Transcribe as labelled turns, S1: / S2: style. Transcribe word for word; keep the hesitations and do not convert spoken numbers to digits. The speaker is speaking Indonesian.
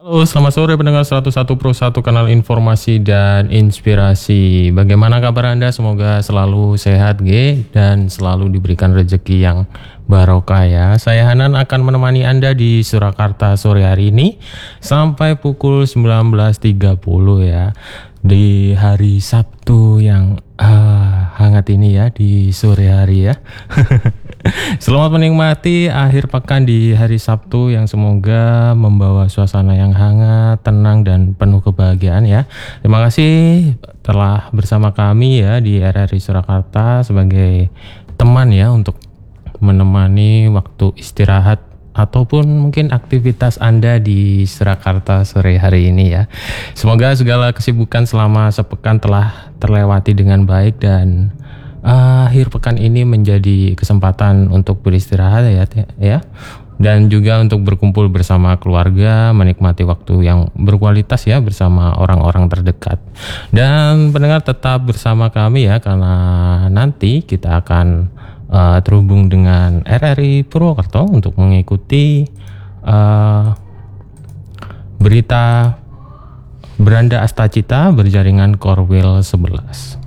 S1: Halo, selamat sore pendengar seratus satu Pro satu kanal informasi dan inspirasi. Bagaimana kabar Anda? Semoga selalu sehat G dan selalu diberikan rezeki yang barokah ya. Saya Hanan akan menemani Anda di Surakarta sore hari ini sampai pukul sembilan belas tiga puluh ya. Di hari Sabtu yang uh, hangat ini ya, di sore hari ya. Selamat menikmati akhir pekan di hari Sabtu yang semoga membawa suasana yang hangat, tenang dan penuh kebahagiaan ya. Terima kasih telah bersama kami ya di R R I Surakarta sebagai teman ya untuk menemani waktu istirahat ataupun mungkin aktivitas Anda di Surakarta sore hari ini ya. Semoga segala kesibukan selama sepekan telah terlewati dengan baik dan uh, akhir pekan ini menjadi kesempatan untuk beristirahat ya, ya. Dan juga untuk berkumpul bersama keluarga, menikmati waktu yang berkualitas ya bersama orang-orang terdekat. Dan pendengar tetap bersama kami ya, karena nanti kita akan uh, terhubung dengan R R I Purwokerto untuk mengikuti uh, berita Beranda Astacita berjaringan Korwil sebelas.